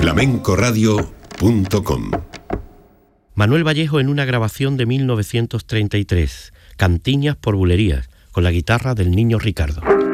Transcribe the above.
flamencoradio.com. Manuel Vallejo en una grabación de 1933, Cantiñas por Bulerías, con la guitarra del Niño Ricardo.